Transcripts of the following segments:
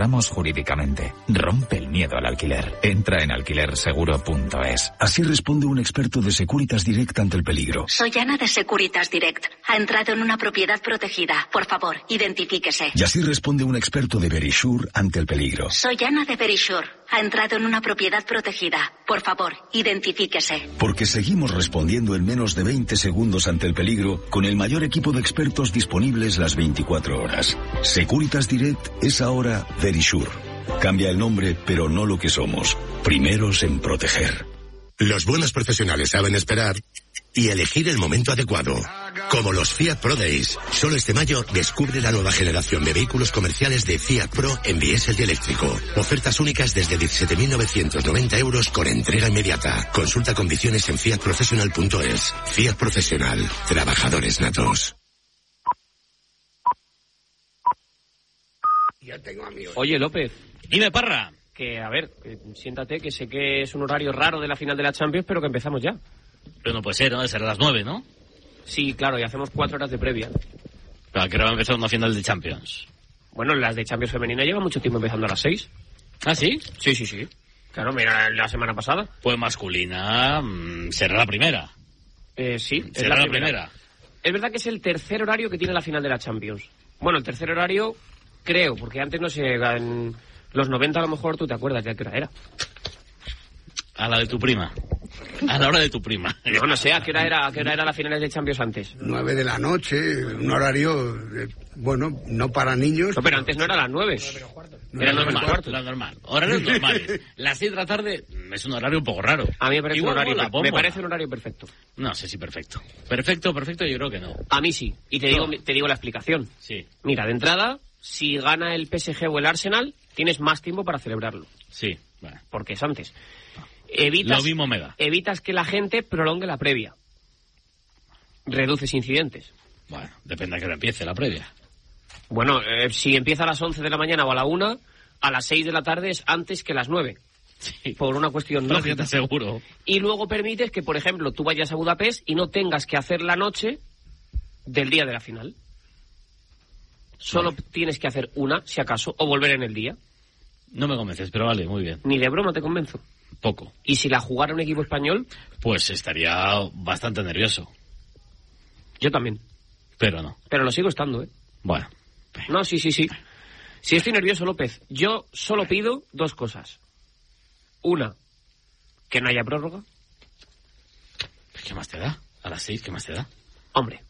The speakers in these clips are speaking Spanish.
jurídicamente. Rompe el miedo al alquiler. Entra en alquilerseguro.es. Así responde un experto de Securitas Direct ante el peligro. Soy Ana de Securitas Direct. Ha entrado en una propiedad protegida. Por favor, identifíquese. Y así responde un experto de Verisure ante el peligro. Soy Ana de Verisure. Ha entrado en una propiedad protegida. Por favor, identifíquese. Porque seguimos respondiendo en menos de 20 segundos ante el peligro con el mayor equipo de expertos disponibles las 24 horas. Securitas Direct es ahora Verisure. Cambia el nombre, pero no lo que somos. Primeros en proteger. Los buenos profesionales saben esperar y elegir el momento adecuado. Como los Fiat Pro Days. Solo este mayo descubre la nueva generación de vehículos comerciales de Fiat Pro en diésel y eléctrico. Ofertas únicas desde 17.990 euros con entrega inmediata. Consulta condiciones en fiatprofessional.es. Fiat Profesional. Trabajadores natos. Oye, López. Dime, Parra. Que, a ver, siéntate, que sé que es un horario raro de la final de la Champions, pero que empezamos ya. Pero no puede ser, ¿no? Debe ser a las 9, ¿no? Sí, claro, y hacemos 4 horas de previa. ¿Pero a qué hora va a empezar una final de Champions? Bueno, las de Champions femenina llevan mucho tiempo empezando a las 6. ¿Ah, sí? Sí. Claro, mira, la semana pasada. Pues masculina será la primera. Sí, será la primera. Es verdad que es el tercer horario que tiene la final de la Champions. Bueno, el tercer horario, creo, porque antes no sé, en los 90 a lo mejor tú te acuerdas de a qué hora era. A la de tu prima. A la hora de tu prima. No sé, ¿a qué hora era la final de Champions antes? 9 de la noche, un horario, bueno, no para niños. No, pero antes no era a las 9. Era 9 y cuarto. Lo normal. Horarios normales. Las 6 de la tarde es un horario un poco raro. A mí me parece, me parece un horario perfecto. No sé si perfecto. Perfecto, yo creo que no. A mí sí. Y te digo la explicación. Sí. Mira, de entrada, si gana el PSG o el Arsenal, tienes más tiempo para celebrarlo. Sí. Bueno. Porque es antes. Lo mismo me da. Evitas que la gente prolongue la previa. Reduces incidentes. Bueno, depende a qué hora empiece la previa. Bueno, si empieza a las 11 de la mañana o a la 1, a las 6 de la tarde es antes que las 9. Sí. Por una cuestión lógica. Seguro. Y luego permites que, por ejemplo, tú vayas a Budapest y no tengas que hacer la noche del día de la final. Solo tienes que hacer una, si acaso, o volver en el día. No me convences, pero vale, muy bien. Ni de broma te convenzo. Poco. ¿Y si la jugara un equipo español? Pues estaría bastante nervioso. Yo también. Pero no. Pero lo sigo estando, ¿eh? Bueno. No, sí. Si estoy nervioso, López, yo solo pido 2 cosas. Una, que no haya prórroga. ¿Qué más te da? A las 6, ¿qué más te da? Hombre.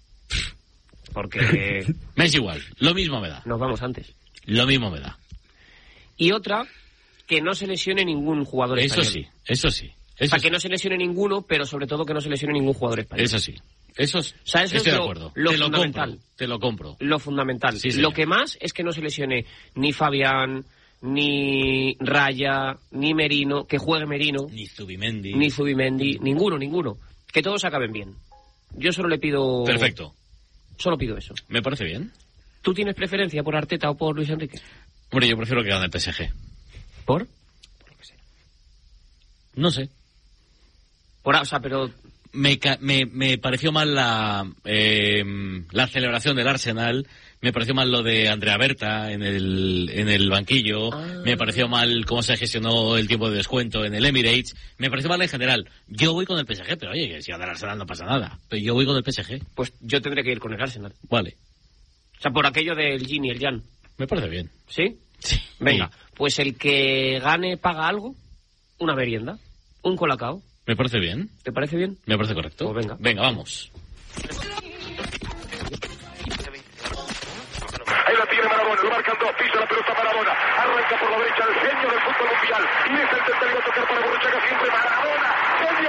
Porque... Me es igual, lo mismo me da. Nos vamos antes. Lo mismo me da. Y otra, que no se lesione ningún jugador español. Eso sí. O sea, que no se lesione ninguno, pero sobre todo que no se lesione ningún jugador español. Eso sí. Eso es, o sea, eso estoy es de acuerdo. Lo fundamental. Te lo compro. Lo fundamental. Sí, lo que más es que no se lesione ni Fabián, ni Raya, ni Merino, que juegue Merino. Ni Zubimendi. Ninguno. Que todos acaben bien. Yo solo le pido... Perfecto. Solo pido eso. Me parece bien. ¿Tú tienes preferencia por Arteta o por Luis Enrique? Hombre, yo prefiero que gane el PSG. ¿Por? Por lo que sea. No sé. O sea, pero... Me pareció mal la celebración del Arsenal. Me pareció mal lo de Andrea Berta en el banquillo. Me pareció mal cómo se gestionó el tiempo de descuento en el Emirates. Me pareció mal en general. Yo voy con el PSG, pero oye, que si gana el Arsenal no pasa nada. Pero yo voy con el PSG. Pues yo tendré que ir con el Arsenal. Vale. O sea, por aquello del Yin y el Yang. Me parece bien. ¿Sí? Sí. Venga, pues el que gane paga algo, una merienda, un colacao. Me parece bien. ¿Te parece bien? Me parece correcto. Pues venga. Venga, vamos. Ahí la tiene Maradona, lo marcan 2, pisa la pelota Maradona, arranca por la derecha el genio del fútbol mundial, y es el tercero a tocar para Borruchaga, siempre Maradona, genio